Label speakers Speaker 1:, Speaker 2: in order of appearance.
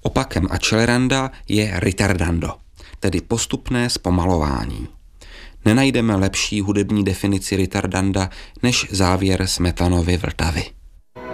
Speaker 1: Opakem acceleranda je ritardando, tedy postupné zpomalování. Nenajdeme lepší hudební definici ritardanda než závěr Smetanovy Vltavy.